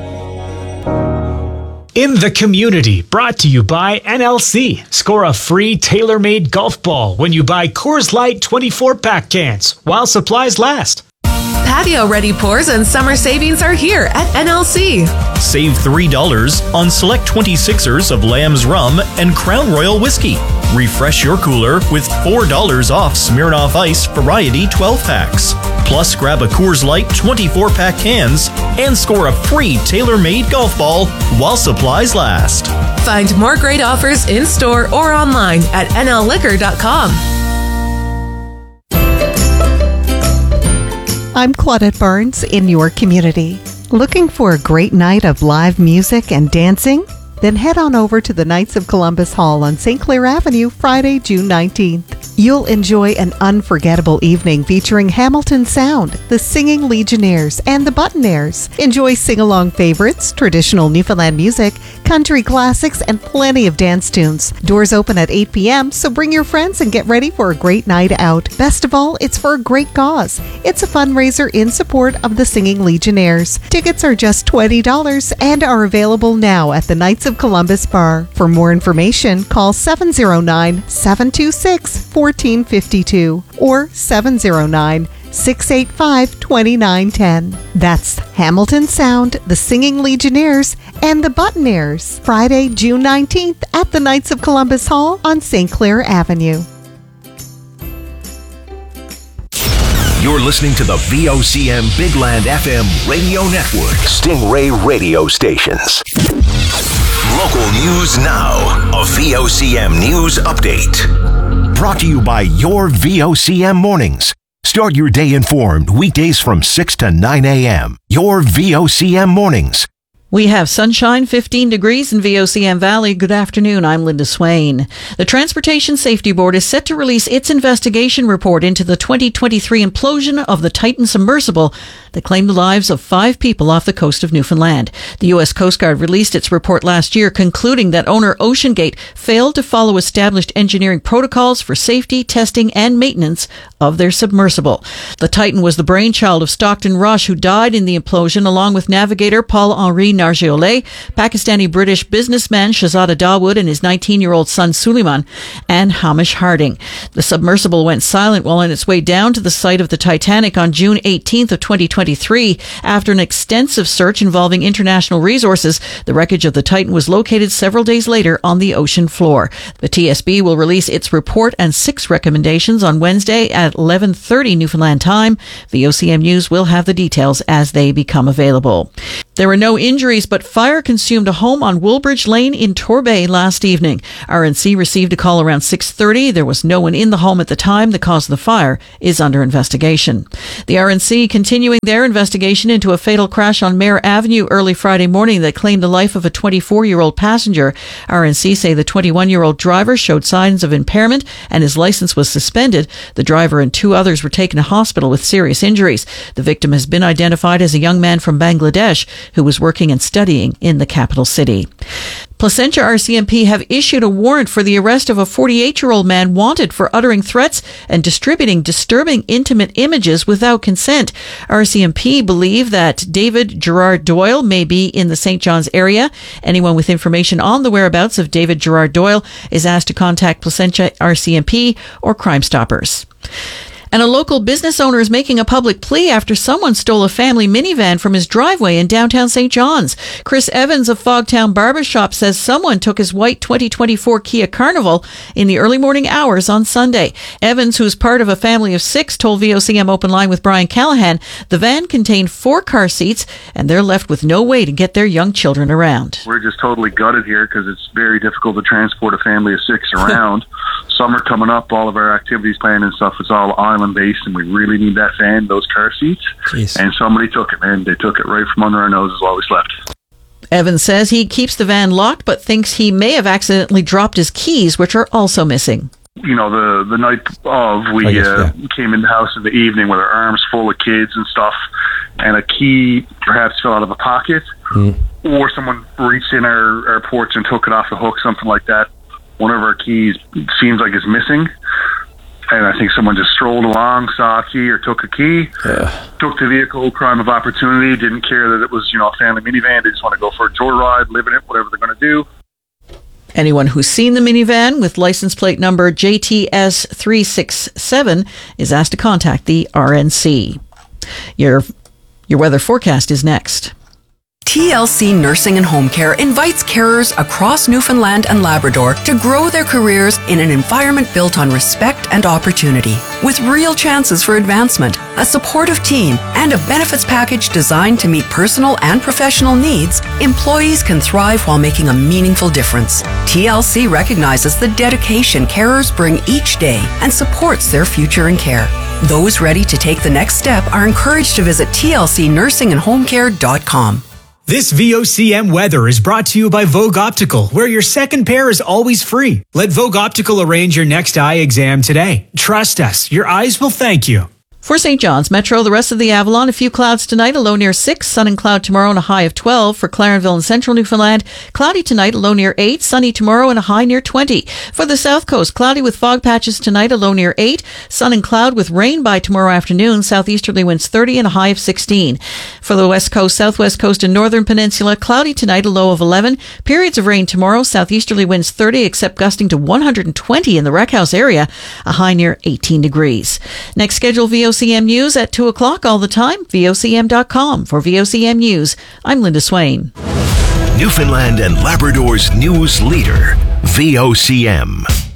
In the Community, brought to you by N L C. Score a free tailor-made golf ball when you buy Coors Light twenty-four pack cans while supplies last. Patio-ready pours and summer savings are here at N L C. Save three dollars on select twenty-sixers of Lamb's Rum and Crown Royal Whiskey. Refresh your cooler with four dollars off Smirnoff Ice Variety twelve packs. Plus, grab a Coors Light twenty-four pack cans and score a free tailor-made golf ball while supplies last. Find more great offers in-store or online at n l liquor dot com. I'm Claudette Barnes in your community. Looking for a great night of live music and dancing? Then head on over to the Knights of Columbus Hall on Saint Clair Avenue, Friday, June nineteenth. You'll enjoy an unforgettable evening featuring Hamilton Sound, the Singing Legionnaires, and the Buttonaires. Enjoy sing-along favorites, traditional Newfoundland music, country classics, and plenty of dance tunes. Doors open at eight p.m., so bring your friends and get ready for a great night out. Best of all, it's for a great cause. It's a fundraiser in support of the Singing Legionnaires. Tickets are just twenty dollars and are available now at the Knights of Columbus Bar. For more information, call seven oh nine, seven two six, one four five two or seven oh nine, six eight five, two nine one zero. That's Hamilton Sound, the Singing Legionnaires, and the Buttonaires. Friday, June nineteenth at the Knights of Columbus Hall on Saint Clair Avenue. You're listening to the V O C M Big Land F M radio network. Stingray radio stations. Local news now. A V O C M news update. Brought to you by your V O C M mornings. Start your day informed weekdays from six to nine a.m. Your V O C M mornings. We have sunshine, fifteen degrees in V O C M Valley. Good afternoon. I'm Linda Swain. The Transportation Safety Board is set to release its investigation report into the twenty twenty-three implosion of the Titan submersible that claimed the lives of five people off the coast of Newfoundland. The U S Coast Guard released its report last year, concluding that owner OceanGate failed to follow established engineering protocols for safety, testing, and maintenance of their submersible. The Titan was the brainchild of Stockton Rush, who died in the implosion, along with navigator Paul-Henri Nargeolet, Pakistani-British businessman Shahzada Dawood and his nineteen-year-old son Suleiman, and Hamish Harding. The submersible went silent while on its way down to the site of the Titanic on June eighteenth of twenty twenty-three. After an extensive search involving international resources, the wreckage of the Titan was located several days later on the ocean floor. The T S B will release its report and six recommendations on Wednesday at eleven thirty Newfoundland time. V O C M News will have the details as they become available. There were no injuries, but fire consumed a home on Woolbridge Lane in Torbay last evening. R N C received a call around six thirty. There was no one in the home at the time. The cause of the fire is under investigation. The R N C continuing their investigation into a fatal crash on Mare Avenue early Friday morning that claimed the life of a twenty-four-year-old passenger. R N C say the twenty-one-year-old driver showed signs of impairment and his license was suspended. The driver and two others were taken to hospital with serious injuries. The victim has been identified as a young man from Bangladesh who was working and studying in the capital city. Placentia R C M P have issued a warrant for the arrest of a forty-eight-year-old man wanted for uttering threats and distributing disturbing intimate images without consent. R C M P believe that David Gerard Doyle may be in the Saint John's area. Anyone with information on the whereabouts of David Gerard Doyle is asked to contact Placentia R C M P or Crime Stoppers. And a local business owner is making a public plea after someone stole a family minivan from his driveway in downtown Saint John's. Chris Evans of Fogtown Barbershop says someone took his white twenty twenty-four Kia Carnival in the early morning hours on Sunday. Evans, who's part of a family of six, told V O C M Open Line with Brian Callahan the van contained four car seats and they're left with no way to get their young children around. We're just totally gutted here because it's very difficult to transport a family of six around. Summer coming up, all of our activities planned and stuff, it's all island-based, and we really need that van, those car seats. Jeez. And somebody took it, man. They took it right from under our noses while we slept. Evans says he keeps the van locked, but thinks he may have accidentally dropped his keys, which are also missing. You know, the, the night of, we guess, uh, yeah. came in the house in the evening with our arms full of kids and stuff, and a key perhaps fell out of a pocket, mm. or someone reached in our, our porch and took it off the hook, something like that. One of our keys seems like it's missing, and I think someone just strolled along, saw a key or took a key, yeah. took the vehicle, crime of opportunity, didn't care that it was, you know, a family minivan. They just want to go for a joyride, live in it, whatever they're going to do. Anyone who's seen the minivan with license plate number J T S three six seven is asked to contact the R N C. Your, your weather forecast is next. T L C Nursing and Home Care invites carers across Newfoundland and Labrador to grow their careers in an environment built on respect and opportunity. With real chances for advancement, a supportive team, and a benefits package designed to meet personal and professional needs, employees can thrive while making a meaningful difference. T L C recognizes the dedication carers bring each day and supports their future in care. Those ready to take the next step are encouraged to visit T L C nursing and home care dot com. This V O C M weather is brought to you by Vogue Optical, where your second pair is always free. Let Vogue Optical arrange your next eye exam today. Trust us, your eyes will thank you. For Saint John's Metro, the rest of the Avalon, a few clouds tonight, a low near six, sun and cloud tomorrow and a high of twelve. For Clarenville and Central Newfoundland, cloudy tonight, a low near eight, sunny tomorrow and a high near twenty. For the South Coast, cloudy with fog patches tonight, a low near eight, sun and cloud with rain by tomorrow afternoon, southeasterly winds thirty and a high of sixteen. For the West Coast, Southwest Coast and Northern Peninsula, cloudy tonight, a low of eleven, periods of rain tomorrow, southeasterly winds thirty, except gusting to one hundred twenty in the Rec House area, a high near eighteen degrees. Next scheduled V O C M News at two o'clock all the time, V O C M dot com. For V O C M News, I'm Linda Swain. Newfoundland and Labrador's news leader, V O C M.